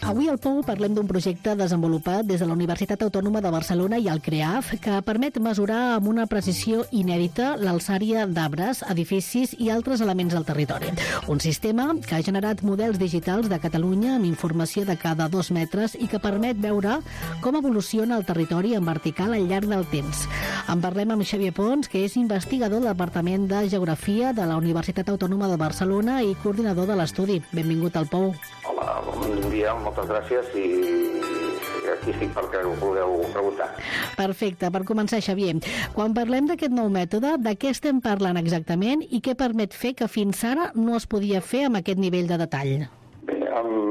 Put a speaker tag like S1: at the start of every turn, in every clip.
S1: Avui al POU parlem d'un projecte desenvolupat des de la Universitat Autònoma de Barcelona i el CREAF que permet mesurar amb una precisió inèdita l'alçària d'arbres, edificis i altres elements del territori. Un sistema que ha generat models digitals de Catalunya amb informació de cada 2 metres i que permet veure com evoluciona el territori en vertical al llarg del temps. En parlem amb Xavier Pons, que és investigador del Departament de Geografia de la Universitat Autònoma de Barcelona i coordinador de l'estudi. Benvingut al POU.
S2: Hola, bon dia, moltes gràcies i aquí estic perquè ho vulgueu preguntar.
S1: Perfecte, per començar, Xavier, quan parlem d'aquest nou mètode, de què estem parlant exactament i què permet fer que fins ara no es podia fer amb aquest nivell de detall?
S2: Bé,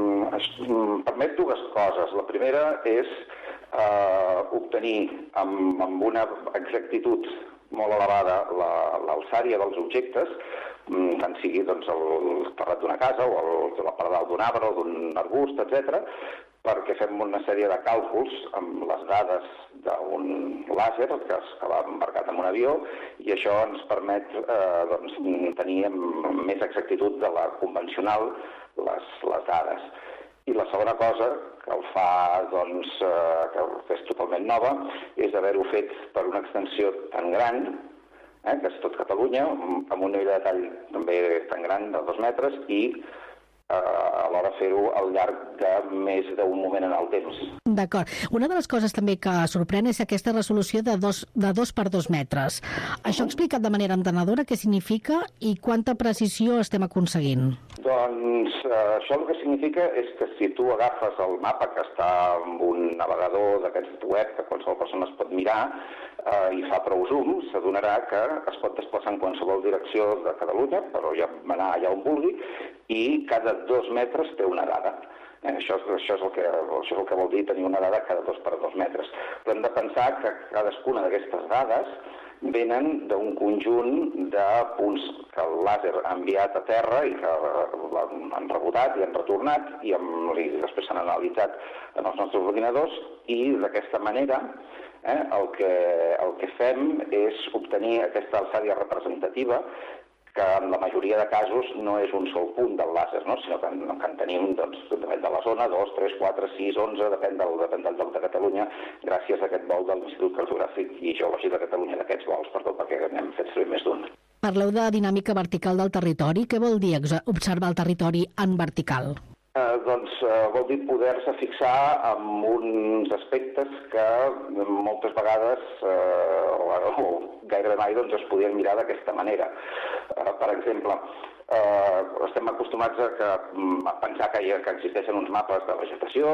S2: permet dues coses. La primera és obtenir amb una exactitud molt elevada l'alçària dels objectes, tant sigui doncs, el terrat d'una casa o la part dalt d'un arbre o d'un arbust, etc., perquè fem una sèrie de càlculs amb les dades d'un làser que va embarcat en un avió i això ens permet tenir amb més exactitud de la convencional les dades. I la segona cosa que el fa, que és totalment nova, és haver-ho fet per una extensió tan gran, que és tot Catalunya, amb un nivell de detall també tan gran, de 2 metres, i alhora fer-ho al llarg de més d'un moment en el temps.
S1: D'acord. Una de les coses també que sorprèn és aquesta resolució de 2 per 2 metres. Això explicat de manera entenedora què significa i quanta precisió estem aconseguint?
S2: Doncs això el que significa és que si tu agafes el mapa que està en un navegador d'aquests web que qualsevol persona es pot mirar i fa prou zoom, s'adonarà que es pot desplaçar en qualsevol direcció de Catalunya, però ja anar allà on vulgui, i cada 2 metres té una dada. Això és el que vol dir tenir una dada cada 2 per 2 metres. Però hem de pensar que cadascuna d'aquestes dades venen d'un conjunt de punts que el làser ha enviat a terra i que han rebotat i han retornat i després s'han analitzat en els nostres ordinadors i d'aquesta manera el que fem és obtenir aquesta alçària representativa que en la majoria de casos no és un sol punt del làser, no? Sinó que en tenim, depèn de la zona, 2, 3, 4, 6, 11, depèn del lloc de Catalunya, gràcies a aquest vol de l'Institut Cartogràfic i Geològic de Catalunya, d'aquests vols, perquè n'hem fet servir més d'un.
S1: Parleu de dinàmica vertical del territori. Què vol dir observar el territori en vertical?
S2: Vol dir poder-se fixar en uns aspectes que moltes vegades o gairebé mai es podien mirar d'aquesta manera. Per exemple, estem acostumats a pensar que existeixen uns mapes de vegetació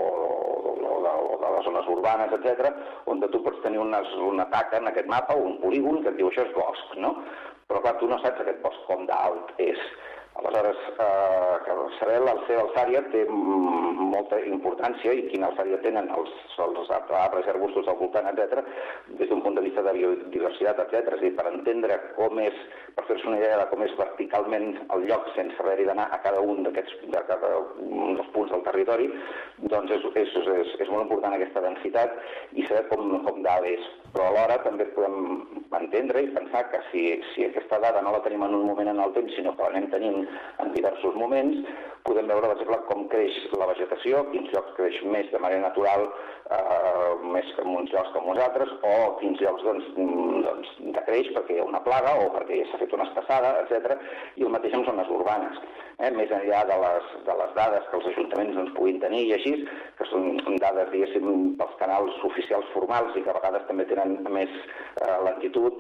S2: o de les zones urbanes, etc., on tu pots tenir una taca en aquest mapa o un polígon que et diu això és bosc, no? Però clar, tu no saps aquest bosc com d'alt és. Aleshores, saber la seva alçària té molta importància i quina alçària tenen els arbres i arbustos al voltant, etc., des d'un punt de vista de biodiversitat, etc. És a dir, per entendre com és, per fer-se una idea de com és verticalment el lloc sense haver-hi d'anar a cada un dels punts del territori, doncs és molt important aquesta densitat i saber com dalt és. Però alhora també podem entendre i pensar que si aquesta dada no la tenim en un moment en el temps, sinó que l'anem tenint en diversos moments, podem veure, per exemple, com creix la vegetació, quins llocs creix més de manera natural, més que en uns llocs que en uns altres, o quins llocs decreix perquè hi ha una plaga o perquè ja s'ha fet una estassada, etc. I el mateix amb zones urbanes. Més enllà de les dades que els ajuntaments puguin tenir i així, que són dades, diguéssim, pels canals oficials formals i que a vegades també tenen més lentitud,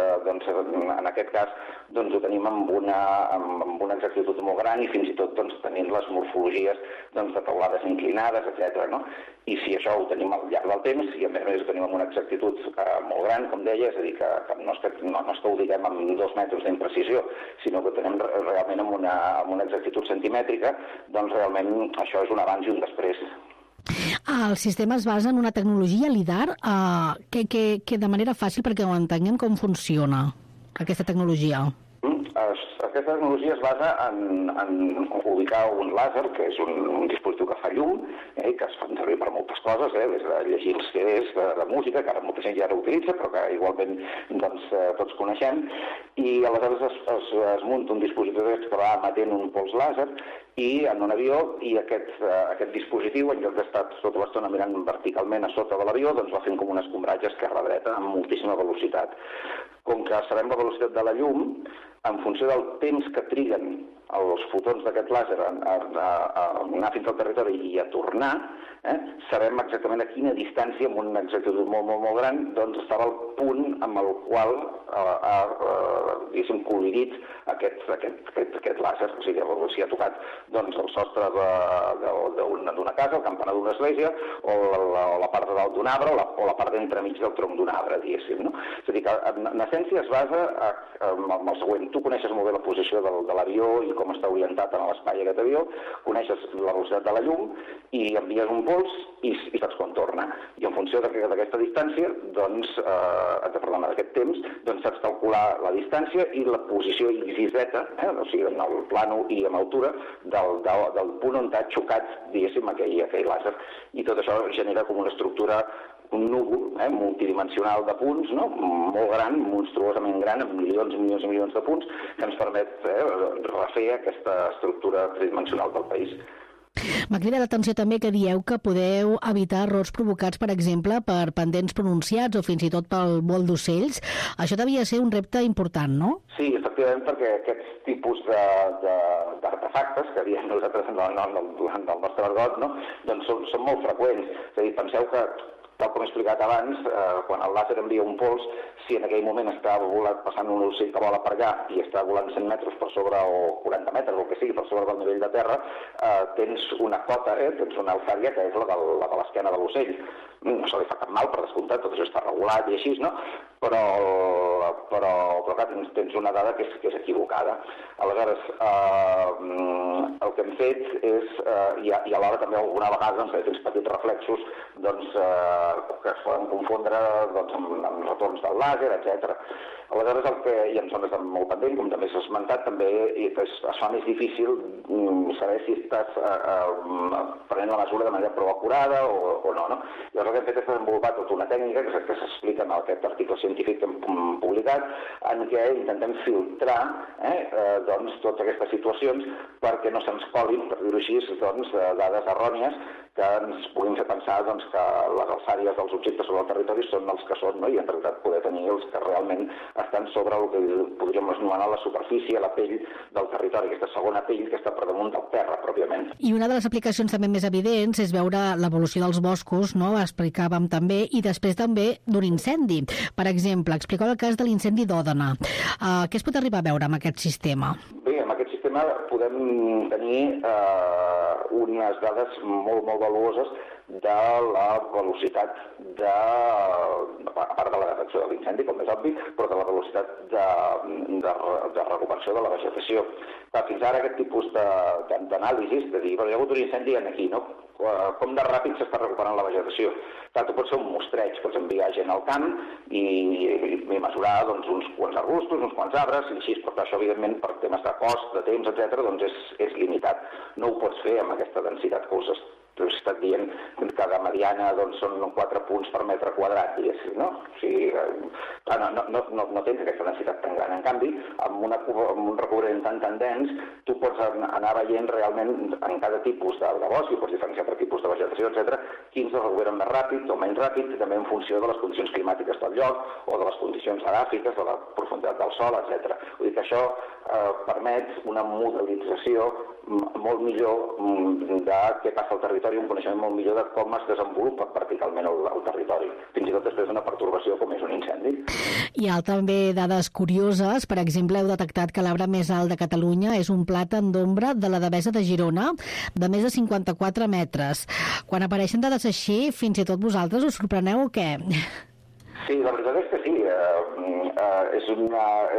S2: en aquest cas ho tenim amb una exactitud molt gran i fins i tot tenint les morfologies de teulades inclinades, etc. No? I si això ho tenim al llarg del temps i a més ho tenim amb una exactitud molt gran, com deia, és a dir, que no és que ho diguem amb 2 metres d'imprecisió, sinó que ho tenim realment amb una exactitud centimètrica, doncs realment això és un abans i un després.
S1: El sistema es basa en una tecnologia LIDAR que de manera fàcil perquè ho entenguem com funciona aquesta tecnologia.
S2: aquesta tecnologia es basa en ubicar un làser, que és un dispositiu que fa llum, que es fan servir per moltes coses, des de llegir els CDs de música, que ara molta gent ja utilitza, però que igualment doncs, tots coneixem, i aleshores es munta un dispositiu que va emetent un pols làser i en un avió, i aquest dispositiu, en lloc d'estar tota l'estona mirant verticalment a sota de l'avió, doncs va fent com un escombratge esquerra-dreta amb moltíssima velocitat. Com que sabem la velocitat de la llum, en funció del temps que triguen els fotons d'aquest làser a anar fins al territori i a tornar, sabem exactament a quina distància, amb una exactitud molt, molt, molt gran, doncs estava el punt amb el qual diguéssim, col·lidit aquest làser. O sigui, si ha tocat doncs, el sostre d'una casa, el campanar d'una església, o la part de dalt d'un arbre, o la part d'entremig del tronc d'un arbre, diguéssim. No? És a dir, que en essència es basa en el següent. Tu coneixes molt bé la posició de l'avió i com està orientat en l'espai aquest avió, coneixes la velocitat de la llum i envies un pols i saps quan torna. I en funció d'aquesta distància, doncs, d'aquest temps, doncs saps calcular la distància i la posició X i Z, o sigui, en el plano i en altura del punt on t'ha xocat, diguéssim, aquell làser. I tot això genera com una estructura, un núvol multidimensional de punts, no? Molt gran, monstruosament gran, amb milions i milions i milions de punts, que ens permet refer aquesta estructura tridimensional del país.
S1: M'ha cridat l'atenció també que dieu que podeu evitar errors provocats, per exemple, per pendents pronunciats o fins i tot pel vol d'ocells. Això devia ser un repte important, no?
S2: Sí, efectivament, perquè aquests tipus d'artefactes que diem nosaltres en el nostre argot, no? Doncs són molt freqüents. És a dir, penseu que, tal com he explicat abans, quan el làser envia un pols, si en aquell moment està passant un ocell que vola per allà i està volant 100 metres per sobre o 40 metres, o el que sigui, per sobre del nivell de terra, tens una cota, tens una alçària que és la de l'esquena de l'ocell. No se li fa cap mal, per descomptat, tot això està regulat i així, no? Però clar, tens una dada que és equivocada. Aleshores, el que hem fet és, i alhora també alguna vegada doncs, tens petits reflexos doncs, que es poden confondre doncs, amb retorns del làser, etc. Aleshores, i en zones molt pendent, com també s'ha esmentat, també es fa més difícil saber si estàs prenent la mesura de manera prou acurada o no, no? Llavors el que hem fet és desenvolupar tota una tècnica que s'explica en aquest article científic que hem publicat, en què intentem filtrar doncs, totes aquestes situacions perquè no se'ns colin, per dir-ho així, doncs, dades errònies que ens puguin fer pensar doncs, que les alçàries dels objectes sobre el territori són els que són, no? I en realitat poder tenir els que realment estan sobre el que podríem anomenar la superfície, la pell del territori, aquesta segona pell que està per damunt del terra, pròpiament.
S1: I una de les aplicacions també més evidents és veure l'evolució dels boscos, no? Explicàvem també, i després també d'un incendi. Per exemple, expliqueu el cas de l'incendi d'Òdena. Què es pot arribar a veure amb aquest sistema?
S2: Bé, amb aquest sistema podem tenir unes dades molt, molt valuoses de la velocitat a part de la detecció de l'incendi, com és obvi, però de la velocitat de recuperació de la vegetació. Fins ara aquest tipus d'anàlisis, de dir, hi ha hagut un incendi aquí, no? Com de ràpid s'està recuperant la vegetació. Tu pots fer un mostreig, pots enviar gent al camp i mesurar doncs, uns quants arbustos, uns quants arbres, i així, però això, evidentment, per temes de cost, de temps, etc., doncs és limitat. No ho pots fer amb aquesta densitat que us he estat dient que cada mediana doncs, són 4 punts per metre quadrat, diguéssim, no? O sigui, no tens aquesta densitat tan gran. En canvi, amb un recobriment tan dens, tu pots anar veient realment en cada tipus de bosc, i pots diferenciar per tipus de vegetació, etc., quins es recuperen més ràpid o menys ràpid, també en funció de les condicions climàtiques del lloc o de les condicions edàfiques, de la profunditat del sòl, etc. Vull dir que això permet una modelització molt millor de què passa al territori, un coneixement molt millor de com es desenvolupa verticalment el territori, fins i tot després d'una pertorbació com és un incendi.
S1: Hi ha també dades curioses. Per exemple, heu detectat que l'arbre més alt de Catalunya és un plàtan d'ombra de la Devesa de Girona, de més de 54 metres. Quan apareixen dades així, fins i tot vosaltres us sorpreneu o què?
S2: Sí, la veritat és que sí.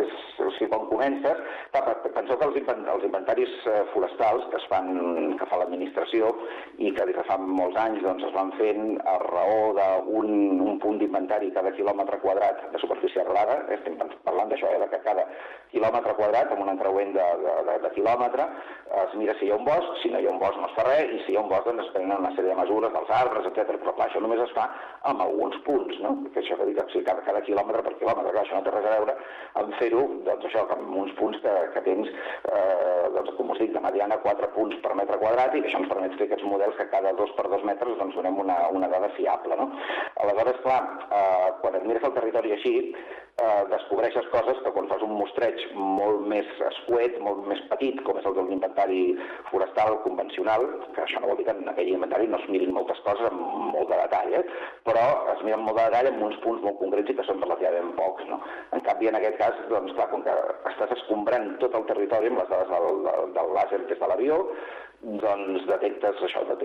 S2: quan comences, penseu que els inventaris forestals que fa l'administració i que des de fa molts anys doncs, es van fent a raó d'un punt d'inventari cada quilòmetre quadrat de superfície arrelada, estem parlant d'això, de que cada quilòmetre quadrat, amb un encreuent de quilòmetre, es mira si hi ha un bosc, si no hi ha un bosc no es fa res, i si hi ha un bosc doncs es prenen una sèrie de mesures dels arbres, etc. Però clar, això només es fa amb alguns punts, no? Que això que dic, o sigui, cada quilòmetre per quilòmetre, clar, això no té res a veure amb fer-ho, doncs això, amb uns punts que tens, doncs, com us dic, de mediana 4 punts per metre quadrat, i que això ens permet fer aquests models que cada 2 per 2 metres doncs donem una dada fiable, no? Aleshores, clar, quan et mires el territori així, descobreixes coses que quan fas un mostreig molt més escuet, molt més petit, com és el de l'inventari forestal convencional, que això no vol dir que en aquell inventari no es mirin moltes coses amb molt de detall, però es miren molt de detall amb uns punts molt concrets i que són relativament pocs, no? En canvi, en aquest cas, doncs clar, com que estàs escombrant tot el territori amb les dades del làser des de l'avió, doncs detectes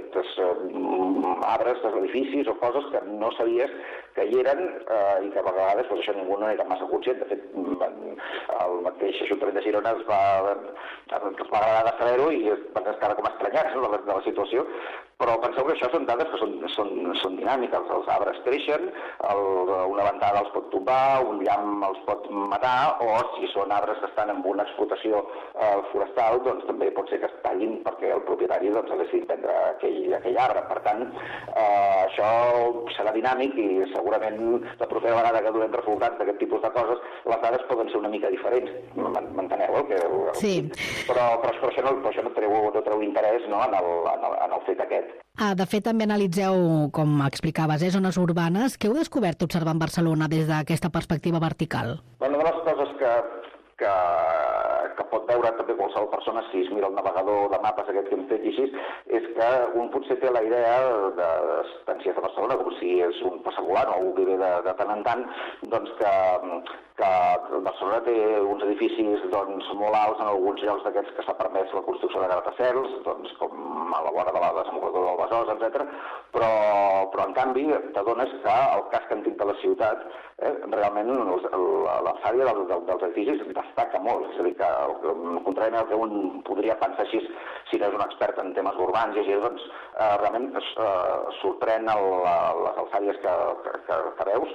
S2: arbres, edificis o coses que no sabies que hi eren i que a vegades doncs, això ningú no era massa conscient. De fet, el mateix Ajuntament de Girona es va agradar de saber-ho i van estar com estranyats, no, de la situació, però penseu que això són dades que són dinàmiques. Els arbres creixen, una ventada els pot tombar, un llamp els pot matar, o si són arbres que estan en una explotació forestal, doncs també pot ser que es tallin perquè el propietari doncs, ha decidit prendre aquell arbre. Per tant, això serà dinàmic i segurament la propera vegada que donem resultats d'aquest tipus de coses, les dades poden ser una mica diferents. M'enteneu?
S1: Sí.
S2: Però això no treu interès, no, en el fet aquest.
S1: De fet, també analitzeu, com explicaves, zones urbanes. Què heu descobert observant Barcelona des d'aquesta perspectiva vertical?
S2: Una de les coses que pot veure també qualsevol persona si es mira el navegador de mapes aquest que hem fet i així, és que un potser té la idea d'estàncies de Barcelona, com si és un passagulant o algú que ve de tant en tant, doncs que Barcelona té uns edificis doncs, molt alts en alguns llocs d'aquests que s'ha permès la construcció de gratacels, doncs, com a la vora de la desembocadura del Besòs, etc. Però en canvi t'adones que el casc antic de la ciutat realment l'alçària dels edificis destaca molt. És a dir, que contràriament al que un podria pensar així si no és un expert en temes urbans i així, doncs realment sorprèn les alçàries que veus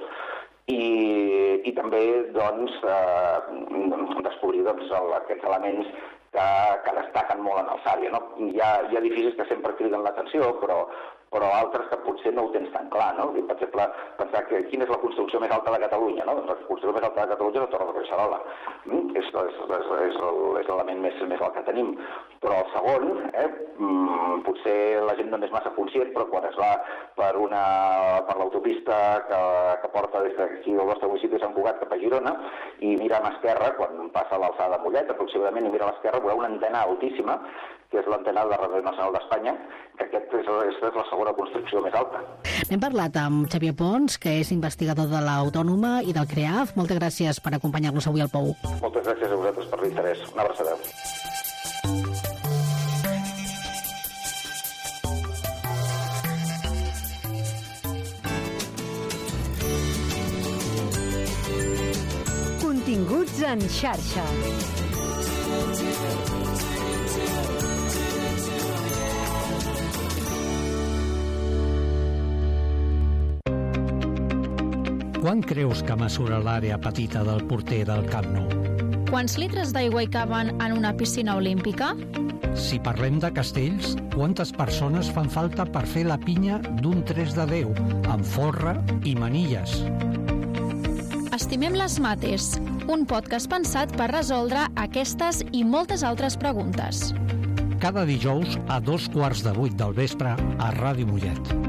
S2: i també doncs descobrir aquests elements que destaquen molt en alçària. No? Hi ha edificis que sempre criden l'atenció, però altres que potser no ho tens tan clar, no? Per exemple, pensar que quina és la construcció més alta de Catalunya, no? Doncs la construcció més alta de Catalunya és la Torre de Collserola. És l'element més alt que tenim. Però el segon, potser la gent no és massa conscient, però quan es va per l'autopista que porta des d'aquí del nostre municipi de Sant Cugat cap a Girona i mira a mà esquerra, quan passa l'alçada de Mollet aproximadament, i mira a l'esquerra, veurà una antena altíssima, que és l'antena de la Ràdio Nacional d'Espanya, que aquesta és la segona construcció més alta.
S1: Hem parlat amb Xavier Pons, que és investigador de l'Autònoma i del CREAF. Moltes gràcies per acompanyar-nos avui al Pou.
S2: Moltes gràcies a vosaltres per l'interès. Una abraçada.
S3: Continguts en xarxa.
S4: Quan creus que mesura l'àrea petita del porter del Camp Nou?
S5: Quants litres d'aigua hi caben en una piscina olímpica?
S4: Si parlem de castells, quantes persones fan falta per fer la pinya d'un 3 de 10, amb folre i manilles?
S5: Estimem les mates, un podcast pensat per resoldre aquestes i moltes altres preguntes.
S4: Cada dijous a 7:15 del vespre a Ràdio Mollet.